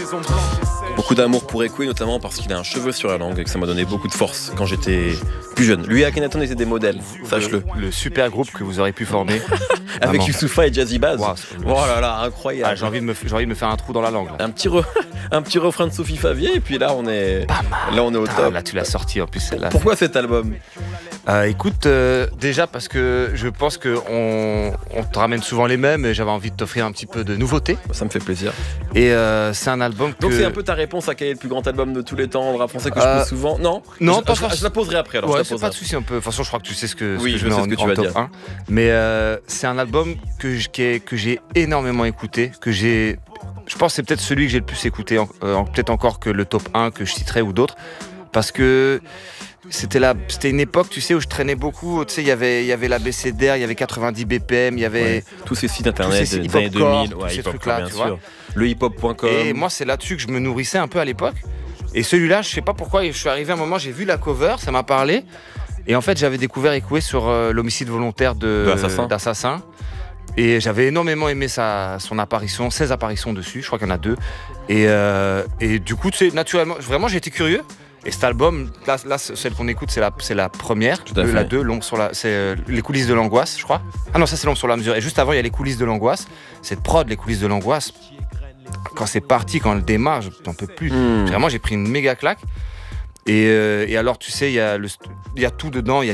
Beaucoup d'amour pour Ekwe, notamment parce qu'il a un cheveu sur la langue et que ça m'a donné beaucoup de force quand j'étais plus jeune. Lui et Akhenaton étaient des modèles, sache-le. Le super groupe que vous aurez pu former. Avec Youssoupha et Jazzy Baz. Wow, oh là là, incroyable. J'ai envie de me faire un trou dans la langue. Là. Un petit refrain de Sophie Favier et puis là on est au top. Là tu l'as sorti en plus celle-là. Pourquoi cet album ? Écoute, déjà parce que je pense qu'on te ramène souvent les mêmes et j'avais envie de t'offrir un petit peu de nouveauté. Ça me fait plaisir. Et c'est un album Donc c'est un peu ta réponse à quel est le plus grand album de tous les temps en rap français que je pose souvent ? Non, je la poserai après alors. Ouais, c'est pas de souci un peu. De toute façon, je crois que tu sais ce que je mets sais ce que tu vas top dire. 1. Mais c'est un album que j'ai énormément écouté, je pense que c'est peut-être celui que j'ai le plus écouté, peut-être encore que le top 1 que je citerai ou d'autres, parce que c'était une époque, tu sais, où je traînais beaucoup. Tu sais, il y avait l'ABCDR, il y avait 90 BPM, il y avait tous ces sites internet des années 2000, ces trucs-là, tu vois. Le hiphop.com. Et moi, c'est là-dessus que je me nourrissais un peu à l'époque. Et celui-là, je sais pas pourquoi, je suis arrivé à un moment, j'ai vu la cover, ça m'a parlé. Et en fait, j'avais découvert Ekwe sur l'homicide volontaire d'Assassin. Et j'avais énormément aimé son apparition, 16 apparitions dessus, je crois qu'il y en a 2. Et du coup, tu sais, naturellement, vraiment, j'ai été curieux. Et cet album, là celle qu'on écoute, c'est la première. La 2, c'est Les coulisses de l'angoisse, je crois. Ah non, ça c'est L'ombre sur la mesure. Et juste avant, il y a Les coulisses de l'angoisse. Cette prod, Les coulisses de l'angoisse, quand c'est parti, quand elle démarre, j'en peux plus. Vraiment, j'ai pris une méga claque. Et alors, tu sais, il y a tout dedans. Il y a